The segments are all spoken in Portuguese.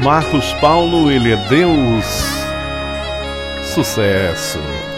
Marcos Paulo, Ele é Deus. Sucesso.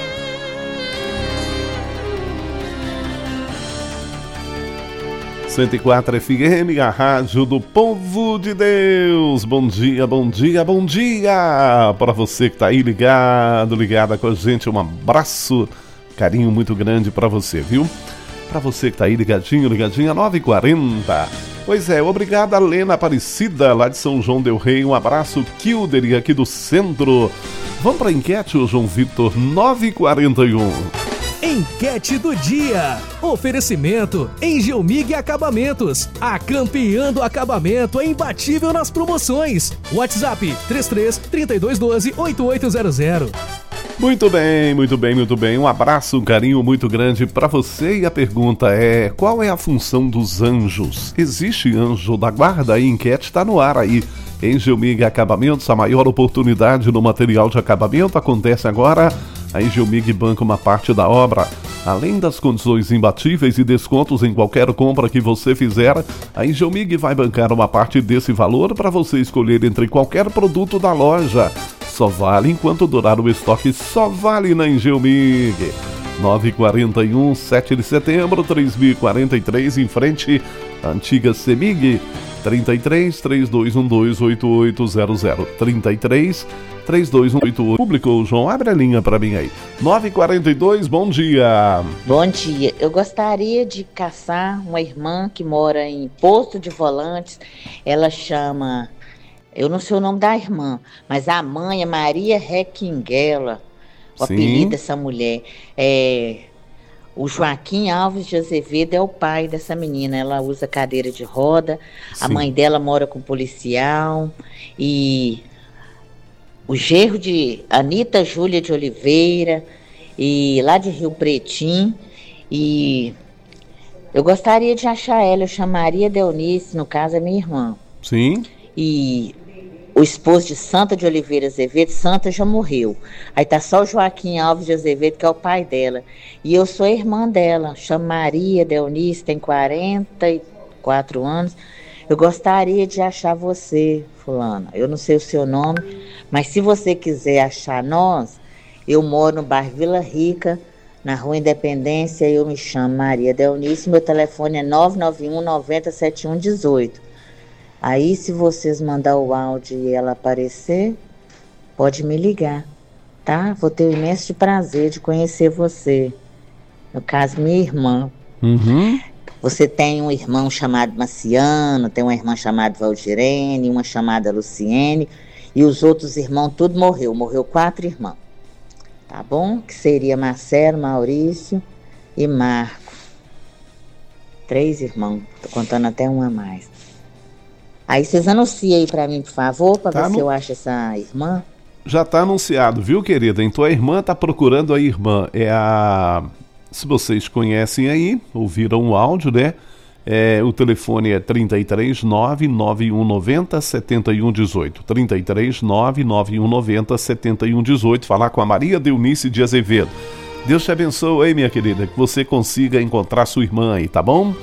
Cento e quatro FM, a rádio do povo de Deus. Bom dia, bom dia, bom dia para você que tá aí ligada com a gente. Um abraço, carinho muito grande para você, viu? Para você que tá aí ligadinha, 9h40. Pois é, obrigado a Lena Aparecida, lá de São João del Rei. Um abraço, Kilder, aqui do centro. Vamos para a enquete, ô João Vitor, 9h41. Enquete do dia. Oferecimento Engelmig Acabamentos. A campeã do acabamento é imbatível nas promoções. WhatsApp 33-3212-8800. Muito bem, muito bem, muito bem. Um abraço, um carinho muito grande para você. E a pergunta é: qual é a função dos anjos? Existe anjo da guarda? A enquete está no ar aí. Engelmig Acabamentos, a maior oportunidade no material de acabamento acontece agora. A Engelmig banca uma parte da obra. Além das condições imbatíveis e descontos em qualquer compra que você fizer, a Engelmig vai bancar uma parte desse valor para você escolher entre qualquer produto da loja. Só vale enquanto durar o estoque, só vale na Engelmig. 9h41, 7 de setembro, 3043, em frente à antiga Semig. 33-3212-8800. 33-3218. Publicou, João, abre a linha para mim aí. 9h42, bom dia. Bom dia, eu gostaria de caçar uma irmã que mora em Poço de Volantes. Ela chama, eu não sei o nome da irmã, mas a mãe é Maria Requinguela. O apelido dessa mulher o Joaquim Alves de Azevedo é o pai dessa menina. Ela usa cadeira de roda. Sim. A mãe dela mora com policial. E o genro de Anita Júlia de Oliveira, e lá de Rio Pretinho. E eu gostaria de achar ela. Eu chamaria Deunice, no caso é minha irmã. Sim. E o esposo de Santa de Oliveira Azevedo, Santa já morreu. Aí tá só o Joaquim Alves de Azevedo, que é o pai dela. E eu sou a irmã dela, chamo Maria Deunice, tem 44 anos. Eu gostaria de achar você, fulana. Eu não sei o seu nome, mas se você quiser achar nós, eu moro no bairro Vila Rica, na Rua Independência. Eu me chamo Maria Deunice, meu telefone é 991 90 7118. Aí, se vocês mandar o áudio e ela aparecer, pode me ligar, tá? Vou ter o imenso prazer de conhecer você. No caso, minha irmã. Uhum. Você tem um irmão chamado Marciano, tem uma irmã chamada Valdirene, uma chamada Luciene, e os outros irmãos, tudo morreu. Morreu 4 irmãos, tá bom? Que seria Marcelo, Maurício e Marco. 3 irmãos, tô contando até um a mais. Aí vocês anunciam aí pra mim, por favor, pra ver se eu acho essa irmã. Já tá anunciado, viu, querida? Então a irmã tá procurando a irmã. Se vocês conhecem aí, ouviram o áudio, né? O telefone é 339-9190-7118. 339-9190-7118. Falar com a Maria Deunice de Azevedo. Deus te abençoe, hein, minha querida? Que você consiga encontrar sua irmã aí, tá bom?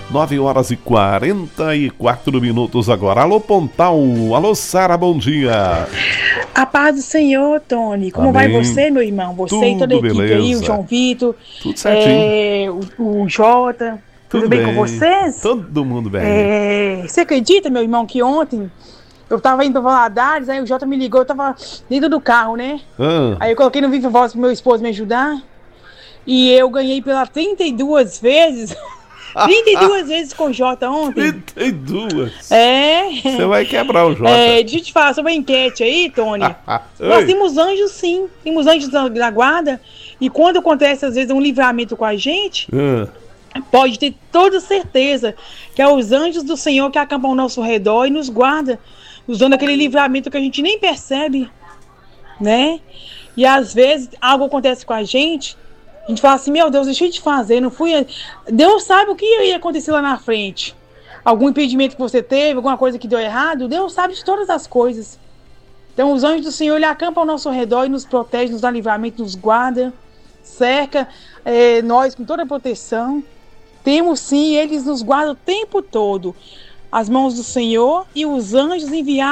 9h44 agora. Alô, Pontal. Alô, Sara, bom dia. A paz do Senhor, Tony. Como Amém. vai você, meu irmão? Você Tudo e toda a equipe beleza. aí, o João Vitor. Tudo certinho. O Jota. Tudo bem com vocês? Todo mundo bem. Você acredita, meu irmão, que ontem eu tava indo pra Valadares, aí o Jota me ligou, eu tava dentro do carro, né? Aí eu coloquei no Viva Voz pro meu esposo me ajudar. E eu ganhei pela 32 vezes... 32 vezes com o Jota ontem. 32? Você vai quebrar o Jota. Deixa eu te falar sobre a enquete aí, Tony. Nós temos anjos, sim. Temos anjos da guarda. E quando acontece, às vezes, um livramento com a gente, pode ter toda certeza que é os anjos do Senhor que acampam ao nosso redor e nos guarda, nos dando aquele livramento que a gente nem percebe, né? E às vezes, algo acontece com a gente fala assim, meu Deus, deixa eu te fazer, não fui... Deus sabe o que ia acontecer lá na frente. Algum impedimento que você teve, alguma coisa que deu errado, Deus sabe de todas as coisas. Então os anjos do Senhor, Ele acampam ao nosso redor e nos protege, nos dá livramento, nos guarda, cerca nós com toda a proteção. Temos sim, eles nos guardam o tempo todo. As mãos do Senhor e os anjos enviados